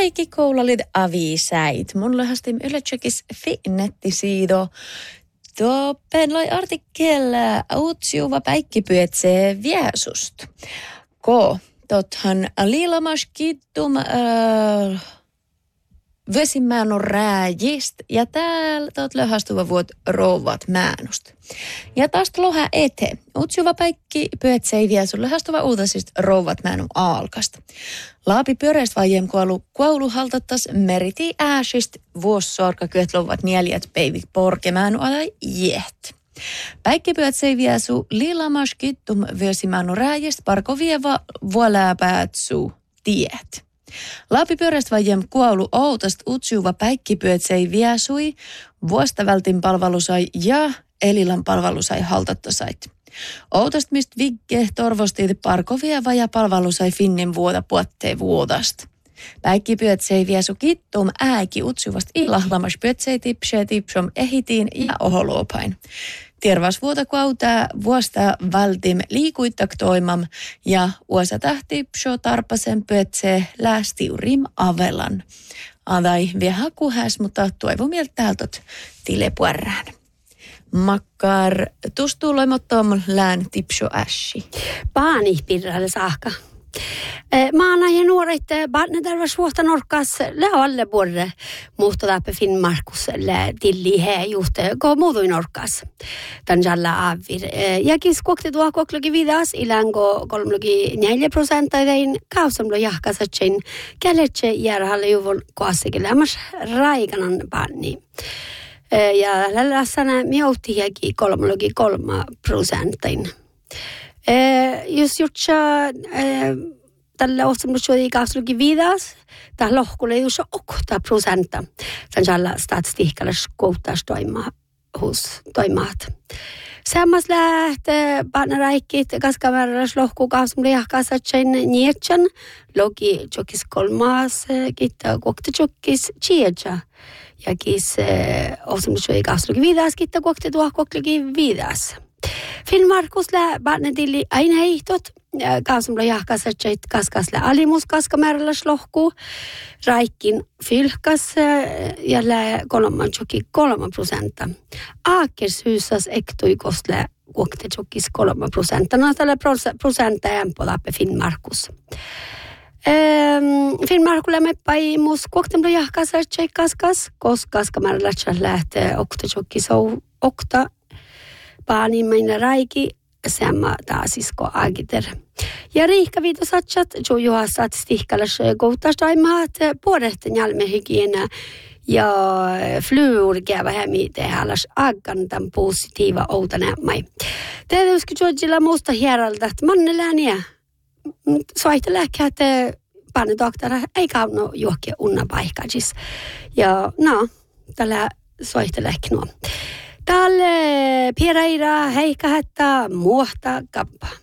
kaikki koulalit avisäit. Mun lähestim yletsäkis nettisiido. Penlai artikkel utsiuva päikkipyetsee viesust. Tothan liilamas kittum vesimäänon rääjist ja täällä tot löhastuva vuot rouvat määnust. Ja taas loha ete. Utsiuva päikki pyetsee viesust löhastuva uutasist rouvat määnun aalkasta. Laapi pyöreist vajem kuolu haltattas meriti ääsist vuossorka kyötlovat neljät päivik porkemäänu alai jeht. Päikki pyetsee viesu liilamas kittum vesimäänon rääjist parko vieva vuolääpäätsu tiet. Laapipyörästä vajem kuolu outast utsiuva päikkipyötsei viesui, vuostavältin palvelusai ja Elilan palvelusai haltattasait. Outast mist vigge torvostit parkovieva ja palvelusai finnin vuoda puottei vuodast. Päikkipyötsei viesu kittum ääki utsiuvast ilahlamas pyötsei tipsom ehitiin ja oholuopain. Tiervas vuota kuautaa vuosta valtim liikuittak toimam ja uosa tahti psho tarpasen pyötsee läästiurim avelan. Adai vieha kuhäs, mutta toivon mieltä täältä tilepuärään. Makkar tustuu loimottom lään tipsho ässi. Paani pirralle saakka. Maana ja nuoret barnetarvas vuotta norkkas alle vuorre muuta läpi Finnmarkus tilli he just ko muutuin norkkas. Tän jalla avir. Ja kis kokte tuo koklogi vidas ilango 34% tein kausamlo jahkasatsin käletse järhalle juvon koassikille amas raikanan panni. Ja lässäna miautti jäki 33%. Jos jutsa tällä osamlussuodi kausluki vidas, tällä lohkulle just 8%. Sen jalla statistiikalla skoutas toimaat. Sammas lähtee paneraikit kaskamäräs lohku kausmliahkasatsen nietsan, logi jokis kolmas, kitta kokte jokis chiedja. Ja kis osamlussuodi kausluki vidas, kitta kokte tuo kokluki vidas. Finnmarkus lä barnetilli aina hiihtot, kaasumla jahkasatsit kaskasla alimus kaskamääräläs lohku, raikkin fylkas ja lä 3%. Aakers hysas ektuikos lä kuokte jokis 3%. No tällä prosenttia jämpolappe Finnmarkus. Finnmarkulla me paimus kuoktemla jahkasatsit kaskamääräläs lähtee okte jokis okta. Paanimainen raiki, sama taasisko agiter. Ja riikka viitosatsat, jo juha statistiikkalas koutastaimaat, puolehten jalmehygiena ja fluor hämi tehdälas aggantan positiiva outanämmai. Tehdäskö Georgilla muusta hieralta, että mannelääniä soittelääkkä, että paanedoktora ei kauno juokia unnapaikkasis. Ja no, tällä soittelääkkä nuo. Tälle Piraira heikahetta muohta kappa.